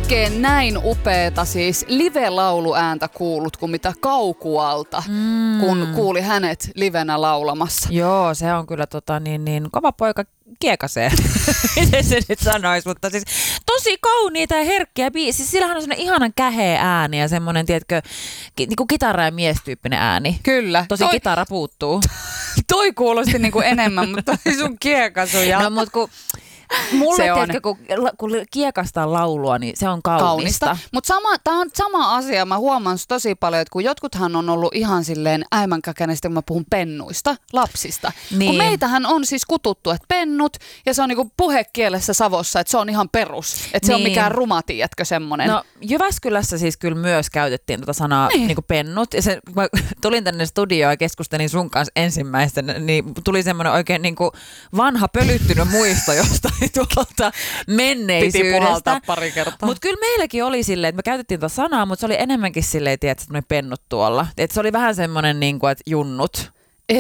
oikein näin upeeta siis live-lauluääntä kuulut kuin mitä Kaukualta, kun kuuli hänet livenä laulamassa. Joo, se on kyllä kova poika kiekaseen, miten se nyt sanoisi, mutta siis tosi kauniita ja herkkiä biisi. Siis sillähän on semmoinen ihanan käheä ääni ja semmoinen, tiedätkö, niinku kitara- ja miestyyppinen ääni. Kyllä. Tosi kitara puuttuu. Toi kuulosti niinku enemmän, mutta sun kiekasuja. No mut kun mulle, tiedätkö, kun kiekastaa laulua, niin se on kaunista. Mutta tämä on sama asia. Mä huomaan tosi paljon, että kun jotkuthan on ollut ihan silleen äimänkäkäinen, kun mä puhun pennuista, lapsista. Niin. Kun meitähän on siis kututtu, että pennut, ja se on niinku puhekielessä Savossa, että se on ihan perus. Että se on mikään ruma, tiedätkö, semmoinen. No Jyväskylässä siis kyllä myös käytettiin tuota sanaa niinku pennut. Ja kun mä tulin tänne studioon ja keskustelin sun kanssa ensimmäistä, niin tuli semmoinen oikein niinku vanha pölyttynyt muisto jostain tuolta menneisyydestä. Piti puhaltaa pari kertaa. Mutta kyllä meilläkin oli silleen, että me käytettiin tuota sanaa, mutta se oli enemmänkin silleen, että semmoinen pennut tuolla. Että se oli vähän semmoinen, niin kuin, että junnut.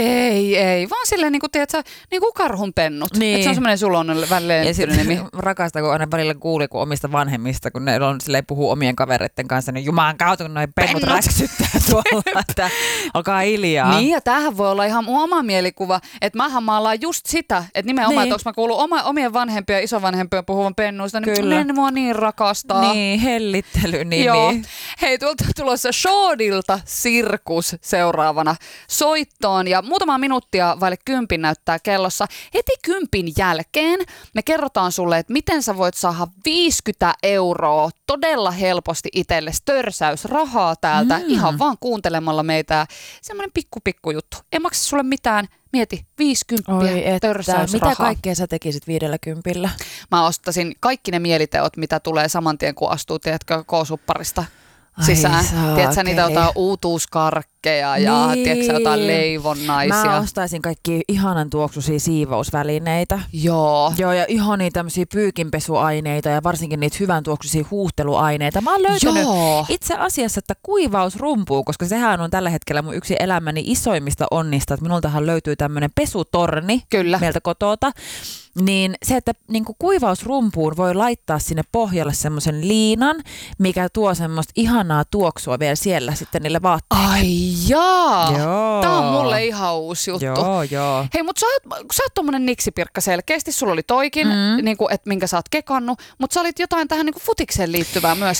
Ei, vaan silleen niinku, tiedätkö, niinku karhunpennut. Niin. Että se on semmoinen suloinen välleen nimi. Rakasta, kun aina välillä kuuli, kun omista vanhemmista, kun ne on silleen puhuu omien kavereiden kanssa, niin jumalan kautta, kun noi pennut räksyttää tuolla, että olkaa hiljaa. Niin, ja tämähän voi olla ihan mun oma mielikuva, että mähän maalaan just sitä, että nimenomaan, että onko mä kuullut omien vanhempien ja isovanhempien puhuvan pennuista, niin ne mua niin rakastaa. Niin, hellittelynimi. Joo. Hei, tuolta tulossa Shoodilta Sirkus seuraavana soittoon, ja muutama minuuttia vaille 10 näyttää kellossa. Heti 10 jälkeen me kerrotaan sulle, että miten sä voit saada 50 € todella helposti itsellesi törsäysrahaa täältä ihan vaan kuuntelemalla meitä. Semmoinen pikku juttu. Ei maksa sulle mitään. Mieti, 50 törsäysrahaa. Mitä kaikkea sä tekisit 50? Mä ostasin kaikki ne mieliteot, mitä tulee saman tien, kun astuu, tiedätkö, K-supparista sisään. Tiedätkö, niitä jotain uutuuskarkkeja ja tiedätkö, jotain leivonnaisia. Mä ostaisin kaikki ihanan tuoksuisia siivousvälineitä. Joo. Joo, ja ihania tämmöisiä pyykinpesuaineita ja varsinkin niitä hyvän tuoksuisia huuhteluaineita. Mä oon löytänyt itse asiassa, että kuivausrumpuu, koska sehän on tällä hetkellä mun yksi elämäni isoimmista onnista. Että minultahan löytyy tämmöinen pesutorni meiltä kotota. Niin se, että niinku kuivausrumpuun voi laittaa sinne pohjalle semmoisen liinan, mikä tuo semmoista ihanaa tuoksua vielä siellä sitten niille vaatteille. Ai jaa! Joo. Tää on mulle ihan uusi juttu. Joo. Hei, mutta sä oot tommonen niksipirkka selkeästi. Sulla oli toikin, niinku, että minkä sä oot kekannut, mutta sä olit jotain tähän niinku futikseen liittyvää myös